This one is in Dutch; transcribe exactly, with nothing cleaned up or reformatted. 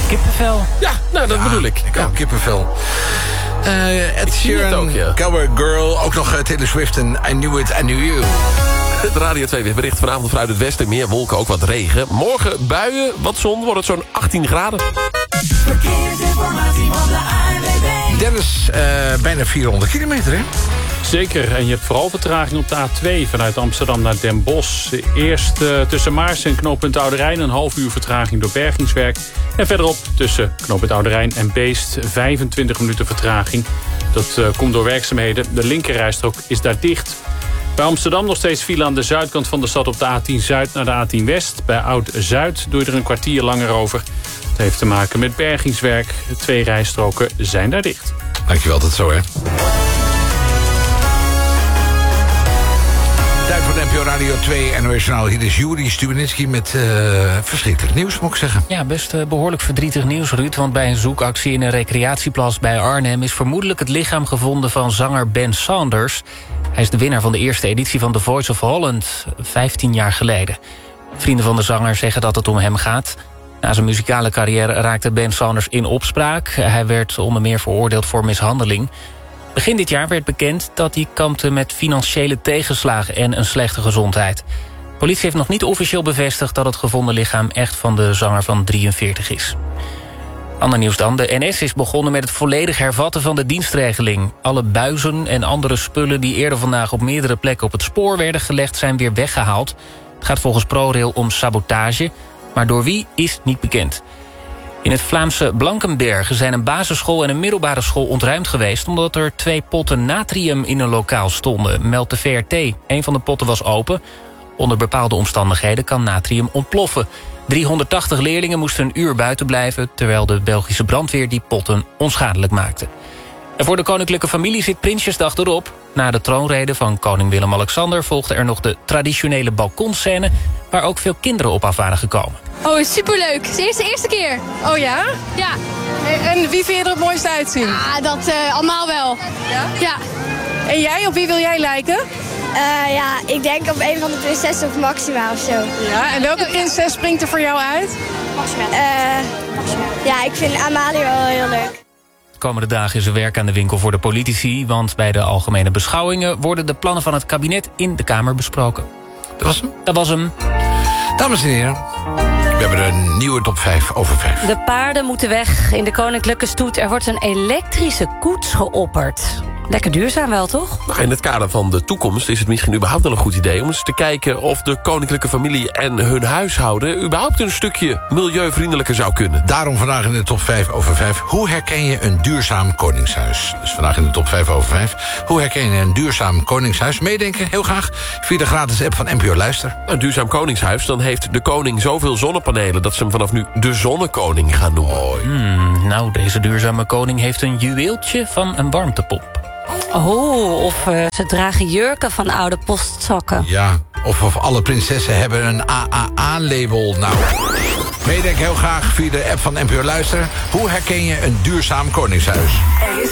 kippenvel. Ja, nou, dat Ja, bedoel ik. Ik Ja. ook kippenvel. Uh, Ed zie het Sheeran, ook, ja. Cowboy Girl, ook nog uh, Taylor Swift en I Knew It, I Knew You. Het Radio twee weerbericht vanavond vanuit het westen. Meer wolken, ook wat regen. Morgen buien, wat zon, wordt het zo'n achttien graden. Verkeersinformatie van de A N W B. Dennis, uh, bijna vierhonderd kilometer, hè? Zeker, en je hebt vooral vertraging op de A twee vanuit Amsterdam naar Den Bosch. Eerst uh, tussen Maars en knooppunt Oude Rijn een half uur vertraging door bergingswerk. En verderop tussen knooppunt Oude Rijn en Beest vijfentwintig minuten vertraging. Dat uh, komt door werkzaamheden. De linkerrijstrook is daar dicht. Bij Amsterdam nog steeds file aan de zuidkant van de stad op de A tien Zuid naar de A tien West. Bij Oud-Zuid doe je er een kwartier langer over. Het heeft te maken met bergingswerk. Twee rijstroken zijn daar dicht. Dankjewel, tot zo, hè. Tijd voor de N P O Radio twee N O S Journaal. Hier is Juri Stubenitski met uh, verschrikkelijk nieuws, moet ik zeggen. Ja, best uh, behoorlijk verdrietig nieuws, Ruud. Want bij een zoekactie in een recreatieplas bij Arnhem is vermoedelijk het lichaam gevonden van zanger Ben Saunders. Hij is de winnaar van de eerste editie van The Voice of Holland, vijftien jaar geleden. Vrienden van de zanger zeggen dat het om hem gaat. Na zijn muzikale carrière raakte Ben Saunders in opspraak. Hij werd onder meer veroordeeld voor mishandeling. Begin dit jaar werd bekend dat hij kampte met financiële tegenslagen en een slechte gezondheid. Politie heeft nog niet officieel bevestigd dat het gevonden lichaam echt van de zanger van drieënveertig is. Ander nieuws dan. De N S is begonnen met het volledig hervatten van de dienstregeling. Alle buizen en andere spullen die eerder vandaag op meerdere plekken op het spoor werden gelegd zijn weer weggehaald. Het gaat volgens ProRail om sabotage, maar door wie is niet bekend. In het Vlaamse Blankenberge zijn een basisschool en een middelbare school ontruimd geweest omdat er twee potten natrium in een lokaal stonden, meldt de V R T. Een van de potten was open. Onder bepaalde omstandigheden kan natrium ontploffen. driehonderdtachtig leerlingen moesten een uur buiten blijven, terwijl de Belgische brandweer die potten onschadelijk maakte. En voor de koninklijke familie zit Prinsjesdag erop. Na de troonrede van koning Willem-Alexander volgde er nog de traditionele balkonscène, waar ook veel kinderen op af waren gekomen. Oh, superleuk. Het is de eerste keer. Oh ja? Ja. En wie vind je er het mooiste uitzien? Ah, dat uh, allemaal wel. Ja? Ja. En jij, op wie wil jij lijken? Uh, ja, ik denk op een van de prinsessen of Maxima of zo. Ja, en welke prinses springt er voor jou uit? Maxima. Uh, ja, ik vind Amalia wel heel leuk. De komende dagen is er werk aan de winkel voor de politici, want bij de algemene beschouwingen worden de plannen van het kabinet in de Kamer besproken. Dat was hem. Dat was hem. Dames en heren, we hebben een nieuwe top vijf over vijf. De paarden moeten weg in de koninklijke stoet. Er wordt een elektrische koets geopperd. Lekker duurzaam wel, toch? Nou, in het kader van de toekomst is het misschien überhaupt wel een goed idee om eens te kijken of de koninklijke familie en hun huishouden überhaupt een stukje milieuvriendelijker zou kunnen. Daarom vandaag in de top vijf over vijf. Hoe herken je een duurzaam koningshuis? Dus vandaag in de top vijf over vijf. Hoe herken je een duurzaam koningshuis? Meedenken, heel graag, via de gratis app van N P O Luister. Een duurzaam koningshuis, dan heeft de koning zoveel zonnepanelen dat ze hem vanaf nu de zonnekoning gaan noemen. Mooi. Hmm, nou, deze duurzame koning heeft een juweeltje van een warmtepomp. Oh, of uh, ze dragen jurken van oude postzakken. Ja, of, of alle prinsessen hebben een A A A-label. Nou, meedenk heel graag via de app van N P O Luister. Hoe herken je een duurzaam koningshuis?